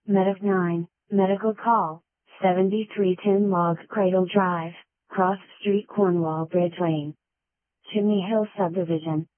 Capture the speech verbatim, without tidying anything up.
Medic nine, Medical Call, seventy-three ten Log Cradle Drive, Cross Street Cornwall Bridge Lane. Chimney Hill Subdivision.